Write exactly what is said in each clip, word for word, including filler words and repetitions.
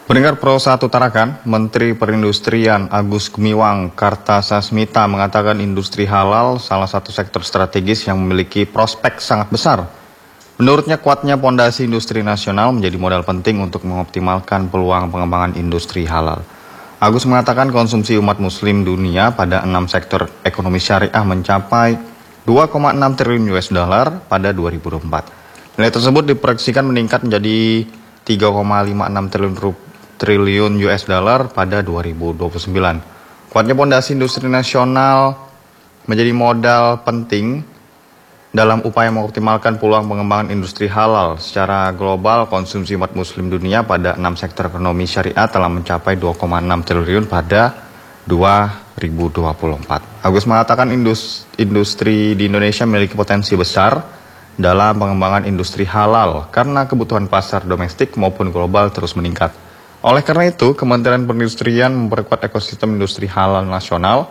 Pendengar Pro satu Tarakan, Menteri Perindustrian Agus Gumiwang Kartasasmita mengatakan industri halal salah satu sektor strategis yang memiliki prospek sangat besar. Menurutnya kuatnya pondasi industri nasional menjadi modal penting untuk mengoptimalkan peluang pengembangan industri halal. Agus mengatakan konsumsi umat muslim dunia pada enam sektor ekonomi syariah mencapai dua koma enam triliun U S dollar pada dua ribu dua puluh empat. Nilai tersebut diproyeksikan meningkat menjadi tiga koma lima enam triliun rupiah triliun U S dollar pada dua ribu dua puluh sembilan. Kuatnya pondasi industri nasional menjadi modal penting dalam upaya mengoptimalkan peluang pengembangan industri halal. Secara global, konsumsi umat muslim dunia pada enam sektor ekonomi syariah telah mencapai dua koma enam triliun pada dua ribu dua puluh empat. Agus mengatakan industri di Indonesia memiliki potensi besar dalam pengembangan industri halal karena kebutuhan pasar domestik maupun global terus meningkat. Oleh karena itu, Kementerian Perindustrian memperkuat ekosistem industri halal nasional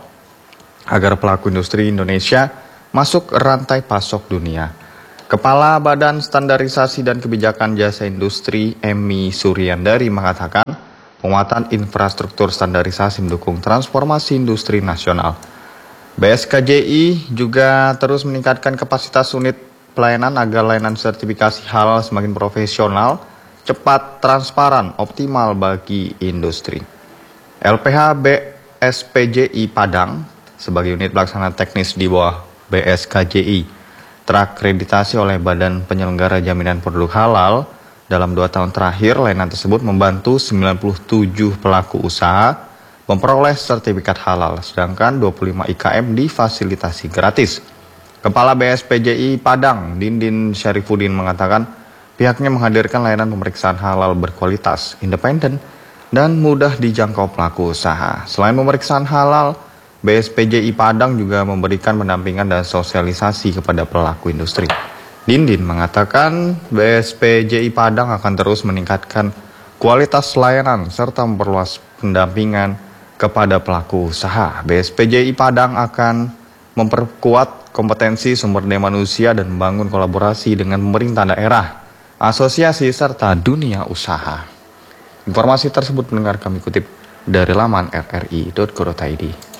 agar pelaku industri Indonesia masuk rantai pasok dunia. Kepala Badan Standarisasi dan Kebijakan Jasa Industri Emi Suryandari mengatakan penguatan infrastruktur standarisasi mendukung transformasi industri nasional. B S K J I juga terus meningkatkan kapasitas unit pelayanan agar layanan sertifikasi halal semakin profesional, cepat, transparan, optimal bagi industri. L P H B S P J I Padang sebagai unit pelaksana teknis di bawah B S K J I terakreditasi oleh Badan Penyelenggara Jaminan Produk Halal. Dalam dua tahun terakhir, layanan tersebut membantu sembilan puluh tujuh pelaku usaha memperoleh sertifikat halal, sedangkan dua puluh lima I K M difasilitasi gratis. Kepala B S P J I Padang, Dindin Syarifuddin mengatakan pihaknya menghadirkan layanan pemeriksaan halal berkualitas, independen, dan mudah dijangkau pelaku usaha. Selain pemeriksaan halal, B S P J I Padang juga memberikan pendampingan dan sosialisasi kepada pelaku industri. Dindin mengatakan B S P J I Padang akan terus meningkatkan kualitas layanan serta memperluas pendampingan kepada pelaku usaha. B S P J I Padang akan memperkuat kompetensi sumber daya manusia dan membangun kolaborasi dengan pemerintah daerah, asosiasi, serta dunia usaha. Informasi tersebut mendengar kami kutip dari laman r r i titik co titik i d.